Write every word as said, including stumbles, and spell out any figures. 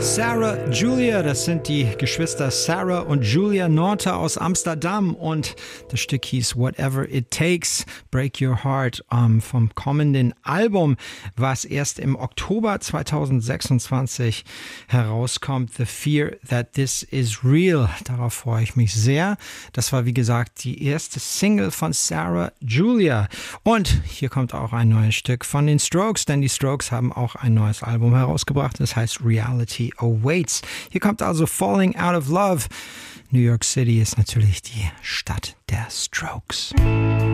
Sarah Julia, das sind die Geschwister Sarah und Julia Norte aus Amsterdam und das Stück hieß Whatever It Takes, Break Your Heart um, vom kommenden Album, was erst im Oktober zweitausendsechsundzwanzig herauskommt, The Fear That This Is Real. Darauf freue ich mich sehr. Das war wie gesagt die erste Single von Sarah Julia und hier kommt auch ein neues Stück von den Strokes, denn die Strokes haben auch ein neues Album herausgebracht, das heißt Reality Awaits. Hier kommt also Falling Out of Love. New York City ist natürlich die Stadt der Strokes.